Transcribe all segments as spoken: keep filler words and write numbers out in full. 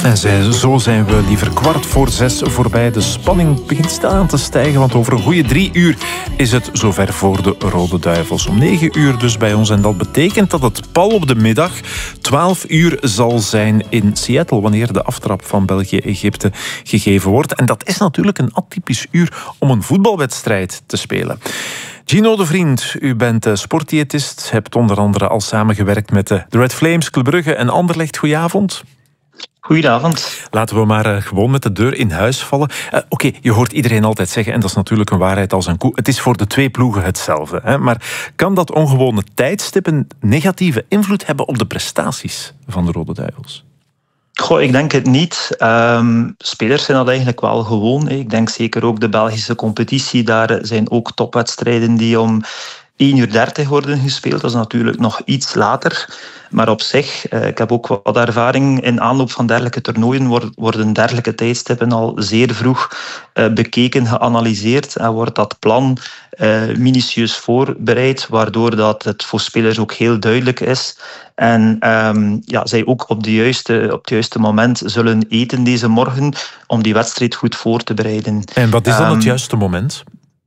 En zij, zo zijn we liever kwart voor zes voorbij. De spanning begint stilaan te stijgen, want over een goede drie uur is het zover voor de Rode Duivels. Om negen uur dus bij ons. En dat betekent dat het pal op de middag twaalf uur zal zijn in Seattle, wanneer de aftrap van België-Egypte gegeven wordt. En dat is natuurlijk een atypisch uur om een voetbalwedstrijd te spelen. Gino de Vriend, u bent sportdiëtist, hebt onder andere al samengewerkt met de Red Flames, Club Brugge en Anderlecht. Goedenavond. Goedenavond. Laten we maar uh, gewoon met de deur in huis vallen. Uh, Oké, okay, je hoort iedereen altijd zeggen, en dat is natuurlijk een waarheid als een koe, het is voor de twee ploegen hetzelfde. Hè? Maar kan dat ongewone tijdstip een negatieve invloed hebben op de prestaties van de Rode Duivels? Goh, ik denk het niet. Um, spelers zijn dat eigenlijk wel gewoon. Ik denk zeker ook de Belgische competitie. Daar zijn ook topwedstrijden die om één uur dertig worden gespeeld. Dat is natuurlijk nog iets later. Maar op zich, uh, ik heb ook wat ervaring in aanloop van dergelijke toernooien, worden dergelijke tijdstippen al zeer vroeg uh, bekeken, geanalyseerd en wordt dat plan uh, minutieus voorbereid, waardoor dat het voor spelers ook heel duidelijk is. En um, ja, zij ook op, de juiste, op het juiste moment zullen eten deze morgen om die wedstrijd goed voor te bereiden. En wat is dan um, het juiste moment?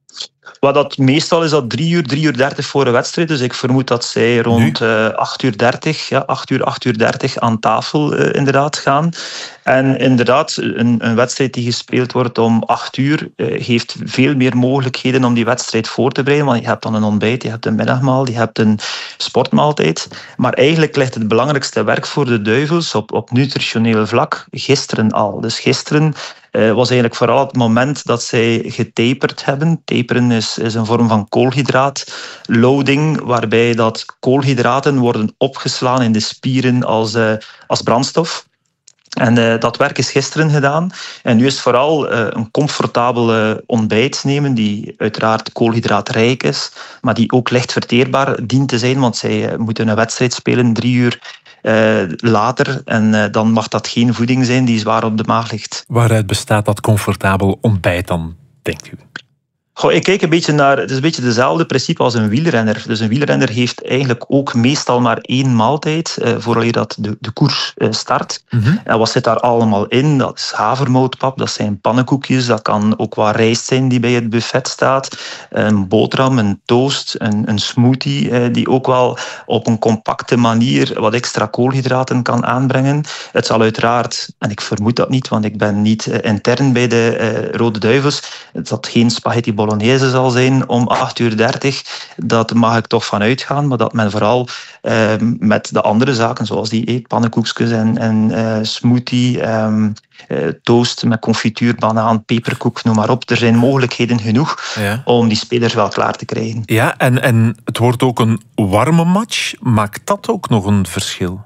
Wat dat meestal is dat drie uur, drie uur dertig voor een wedstrijd. Dus ik vermoed dat zij rond uh, acht uur dertig, ja, acht uur, acht uur dertig aan tafel uh, inderdaad gaan. En inderdaad, een, een wedstrijd die gespeeld wordt om acht uur uh, heeft veel meer mogelijkheden om die wedstrijd voor te bereiden. Want je hebt dan een ontbijt, je hebt een middagmaal, je hebt een sportmaaltijd. Maar eigenlijk ligt het belangrijkste werk voor de Duivels op, op nutritioneel vlak gisteren al. Dus gisteren Uh, was eigenlijk vooral het moment dat zij getaperd hebben. Taperen is, is een vorm van koolhydraatloading, waarbij dat koolhydraten worden opgeslaan in de spieren als, uh, als brandstof. En uh, dat werk is gisteren gedaan. En nu is het vooral uh, een comfortabele ontbijt nemen, die uiteraard koolhydraatrijk is, maar die ook licht verteerbaar dient te zijn, want zij uh, moeten een wedstrijd spelen drie uur Uh, later. En uh, dan mag dat geen voeding zijn die zwaar op de maag ligt. Waaruit bestaat dat comfortabel ontbijt dan, denkt u? Goh, ik kijk een beetje naar... Het is een beetje hetzelfde principe als een wielrenner. Dus een wielrenner heeft eigenlijk ook meestal maar één maaltijd uh, voordat dat de, de koers uh, start. Mm-hmm. En wat zit daar allemaal in? Dat is havermoutpap, dat zijn pannenkoekjes, dat kan ook wat rijst zijn die bij het buffet staat, een boterham, een toast, een, een smoothie uh, die ook wel op een compacte manier wat extra koolhydraten kan aanbrengen. Het zal uiteraard, en ik vermoed dat niet, want ik ben niet uh, intern bij de uh, Rode Duivels, het zal geen spaghetti bolognese zal zijn om acht uur dertig. Dat mag ik toch van uitgaan, maar dat men vooral uh, met de andere zaken, zoals die eh, pannenkoekjes en, en uh, smoothie, um, uh, toast met confituur, banaan, peperkoek, noem maar op. Er zijn mogelijkheden genoeg ja. om die spelers wel klaar te krijgen. Ja, en, en het wordt ook een warme match. Maakt dat ook nog een verschil?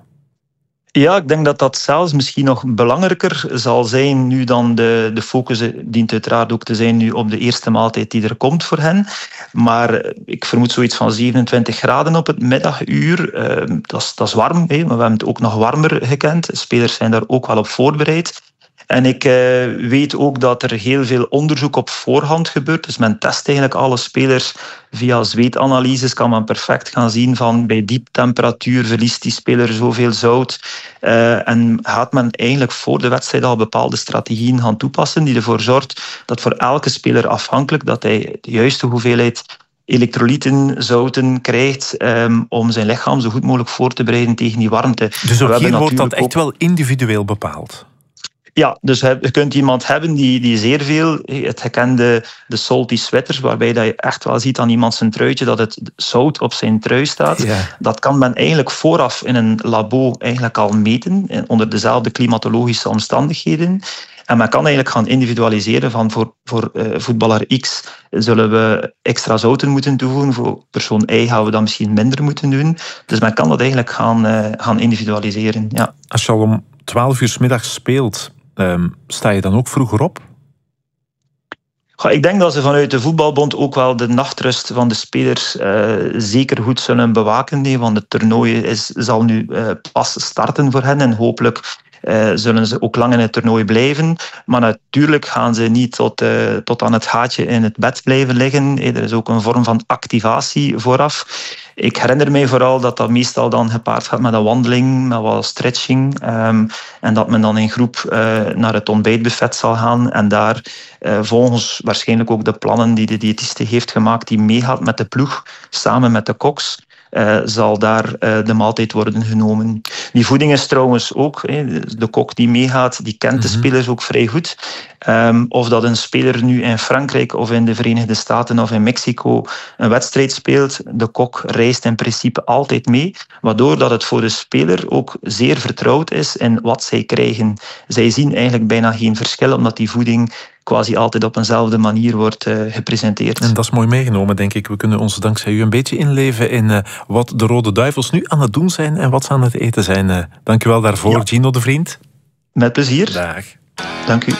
Ja, ik denk dat dat zelfs misschien nog belangrijker zal zijn nu dan de, de focus dient uiteraard ook te zijn nu op de eerste maaltijd die er komt voor hen. Maar ik vermoed zoiets van zevenentwintig graden op het middaguur. Uh, dat, is, dat is warm, hè, maar we hebben het ook nog warmer gekend. Spelers zijn daar ook wel op voorbereid. En ik uh, weet ook dat er heel veel onderzoek op voorhand gebeurt. Dus men test eigenlijk alle spelers via zweetanalyses. Kan men perfect gaan zien van bij dieptemperatuur verliest die speler zoveel zout. Uh, en gaat men eigenlijk voor de wedstrijd al bepaalde strategieën gaan toepassen die ervoor zorgt dat voor elke speler afhankelijk dat hij de juiste hoeveelheid elektrolyten, zouten krijgt um, om zijn lichaam zo goed mogelijk voor te bereiden tegen die warmte. Dus ook hier wordt dat echt ook wel individueel bepaald? Ja, dus je kunt iemand hebben die, die zeer veel, het gekende de salty sweaters, waarbij dat je echt wel ziet aan iemand zijn truitje dat het zout op zijn trui staat. Ja. Dat kan men eigenlijk vooraf in een labo eigenlijk al meten, onder dezelfde klimatologische omstandigheden. En men kan eigenlijk gaan individualiseren van voor, voor uh, voetballer X zullen we extra zouten moeten toevoegen, voor persoon Y gaan we dat misschien minder moeten doen. Dus men kan dat eigenlijk gaan, uh, gaan individualiseren. Ja. Als je al om twaalf uur 's middags speelt, Um, sta je dan ook vroeger op? Ik denk dat ze vanuit de voetbalbond ook wel de nachtrust van de spelers uh, zeker goed zullen bewaken. Nee, want het toernooi is, zal nu uh, pas starten voor hen en hopelijk uh, zullen ze ook lang in het toernooi blijven. Maar natuurlijk gaan ze niet tot, uh, tot aan het gaatje in het bed blijven liggen. Er is ook een vorm van activatie vooraf. Ik herinner mij vooral dat dat meestal dan gepaard gaat met een wandeling, met wat stretching. Um, en dat men dan in groep uh, naar het ontbijtbuffet zal gaan. En daar uh, volgens waarschijnlijk ook de plannen die de diëtiste heeft gemaakt, die meegaat met de ploeg, samen met de koks, Uh, zal daar uh, de maaltijd worden genomen. Die voeding is trouwens ook, he, de kok die meegaat, die kent de mm-hmm. spelers ook vrij goed. Um, of dat een speler nu in Frankrijk of in de Verenigde Staten of in Mexico een wedstrijd speelt, de kok reist in principe altijd mee, waardoor dat het voor de speler ook zeer vertrouwd is in wat zij krijgen. Zij zien eigenlijk bijna geen verschil, omdat die voeding quasi altijd op eenzelfde manier wordt uh, gepresenteerd. En dat is mooi meegenomen, denk ik. We kunnen ons dankzij u een beetje inleven in uh, wat de Rode Duivels nu aan het doen zijn en wat ze aan het eten zijn. Uh, dank u wel daarvoor, ja. Gino de Vriend. Met plezier. Dag. Dank u.